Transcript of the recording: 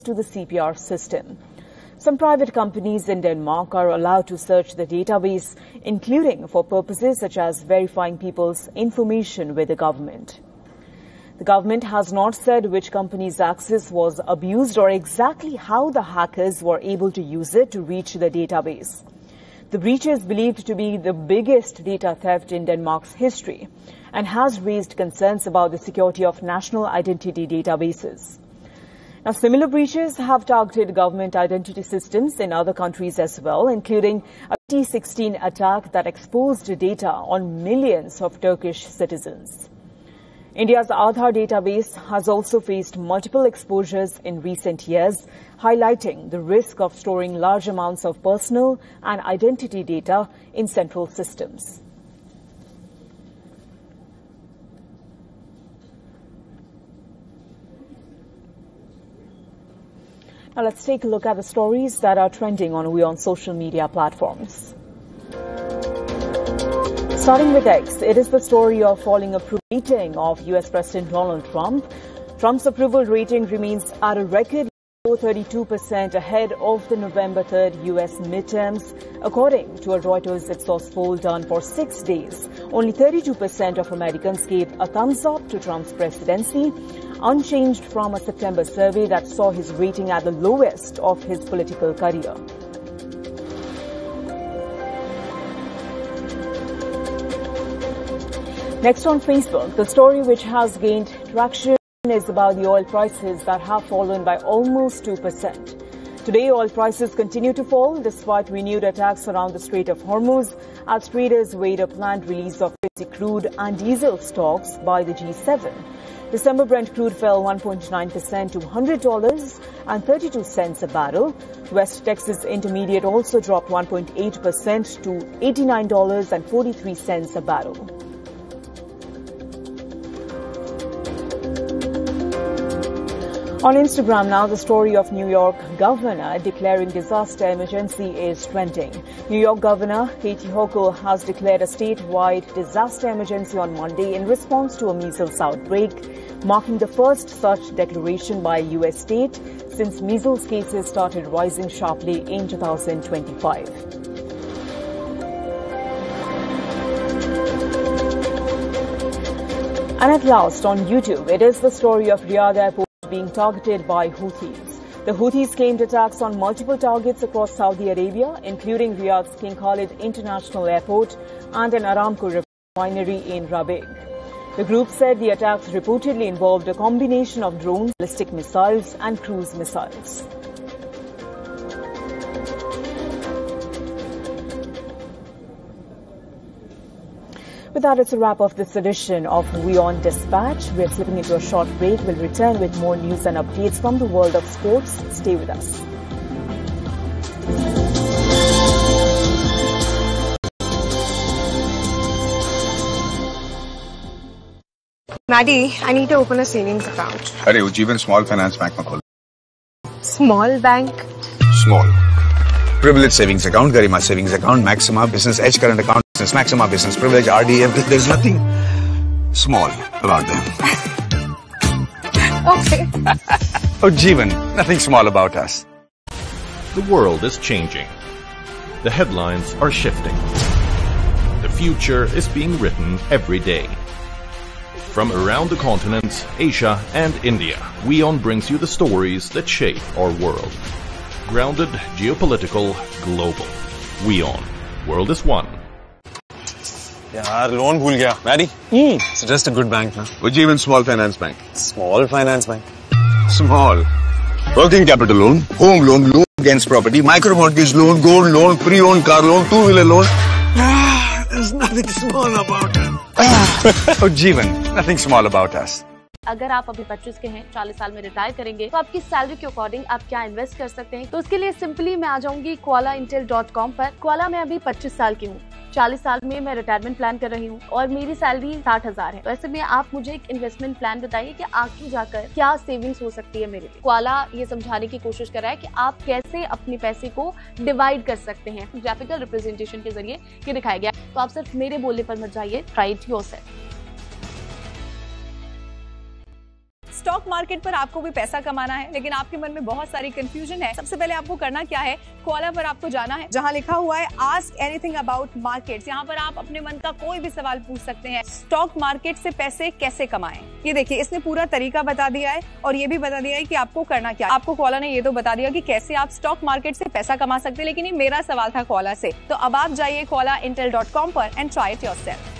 to the CPR system. Some private companies in Denmark are allowed to search the database, including for purposes such as verifying people's information with the government. The government has not said which company's access was abused or exactly how the hackers were able to use it to reach the database. The breach is believed to be the biggest data theft in Denmark's history and has raised concerns about the security of national identity databases. Now, similar breaches have targeted government identity systems in other countries as well, including a 2016 attack that exposed data on millions of Turkish citizens. India's Aadhaar database has also faced multiple exposures in recent years, highlighting the risk of storing large amounts of personal and identity data in central systems. Now let's take a look at the stories that are trending on WION social media platforms. Starting with X, it is the story of falling approval rating of US President Donald Trump. Trump's approval rating remains at a record low, 32% ahead of the November 3rd US midterms. According to a Reuters Ipsos poll done for 6 days, only 32% of Americans gave a thumbs up to Trump's presidency, unchanged from a September survey that saw his rating at the lowest of his political career. Next on Facebook, the story which has gained traction is about the oil prices that have fallen by almost 2%. Today, oil prices continue to fall despite renewed attacks around the Strait of Hormuz as traders await a planned release of crude and diesel stocks by the G7. December Brent crude fell 1.9% to $100.32 a barrel. West Texas Intermediate also dropped 1.8% to $89.43 a barrel. On Instagram now, the story of New York governor declaring disaster emergency is trending. New York Governor Kathy Hochul has declared a statewide disaster emergency on Monday in response to a measles outbreak, marking the first such declaration by a U.S. state since measles cases started rising sharply in 2025. And at last, on YouTube, it is the story of Riyadh Airport being targeted by Houthis. The Houthis claimed attacks on multiple targets across Saudi Arabia, including Riyadh's King Khalid International Airport and an Aramco refinery in Rabigh. The group said the attacks reportedly involved a combination of drones, ballistic missiles and cruise missiles. With that, it's a wrap of this edition of WION Dispatch. We're slipping into a short break. We'll return with more news and updates from the world of sports. Stay with us. Maddie, I need to open a savings account. Arey, Ujjivan Small Finance Bank mein khol. Small bank? Small. Privilege savings account, Garima savings account, Maxima Business Edge current account, Business Maxima Business Privilege, RDF. There's nothing small about them. Okay. Ujjivan, nothing small about us. The world is changing. The headlines are shifting. The future is being written every day. From around the continent, Asia and India, WION brings you the stories that shape our world. Grounded, geopolitical, global. WION. World is one. यार loan भूल गया Mary suggest a good bank ना Ujjivan Small Finance Bank. Small finance bank Small. Working capital loan, home loan, loan against property, micro mortgage loan, gold loan, pre-owned car loan, two-wheeler loan. There's nothing small about it. Ujjivan, nothing small about us. अगर आप अभी 25 के हैं, 40 साल में retire करेंगे, तो आपकी सैलरी के अकॉर्डिंग आप क्या इन्वेस्ट कर सकते हैं? तो उसके लिए सिंपली मैं आ जाऊंगी koalaintel.com पर। कोआला में अभी 25 साल की हूँ, 40 साल में मैं रिटायरमेंट प्लान कर रही हूँ और मेरी सैलरी 60,000 है। तो ऐसे में आप मुझे एक इन्वेस्टमेंट प्लान बताइए कि आगे जाकर क्या सेविंग्स हो सकती है मेरे लिए। कोआला ये समझाने की कोशिश कर रहा है कि आप कैसे अपने पैसे को डिवाइड कर सकते हैं। ग्राफिकल रिप्रेजेंटेशन के जरिए ये दिखाया गया। तो आप सिर्फ मेरे बोलने पर मत जाइए, try it yourself. Stock market पर आपको भी पैसा कमाना है लेकिन आपके मन में बहुत सारी कंफ्यूजन है। सबसे पहले आपको करना क्या है, क्वाला पर आपको जाना है जहां लिखा हुआ है आस्क एनीथिंग अबाउट मार्केट्स। यहाँ पर आप अपने मन का कोई भी सवाल पूछ सकते हैं। स्टॉक मार्केट से पैसे कैसे कमाएं, ये देखिए इसने पूरा तरीका बता दिया है और ये भी बता दिया है कि आपको करना क्या। आपको क्वाला ने ये तो बता दिया कि कैसे आप स्टॉक मार्केट से पैसा कमा सकते हैं, लेकिन ये मेरा सवाल था क्वाला से। तो अब आप जाइए qualaintel.com पर एंड ट्राई इट योरसेल्फ।